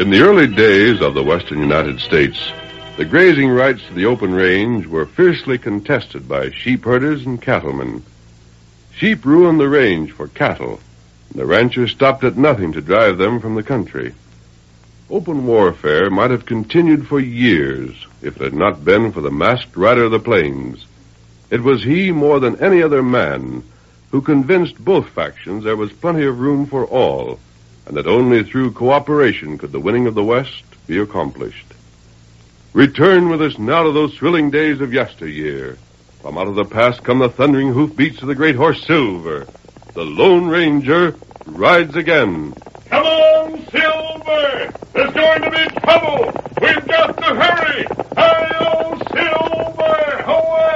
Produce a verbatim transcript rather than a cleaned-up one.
In the early days of the western United States, the grazing rights to the open range were fiercely contested by sheep herders and cattlemen. Sheep ruined the range for cattle, and the ranchers stopped at nothing to drive them from the country. Open warfare might have continued for years if it had not been for the masked rider of the plains. It was he, more than any other man, who convinced both factions there was plenty of room for all, and that only through cooperation could the winning of the West be accomplished. Return with us now to those thrilling days of yesteryear. From out of the past come the thundering hoofbeats of the great horse Silver. The Lone Ranger rides again. Come on, Silver! There's going to be trouble! We've got to hurry!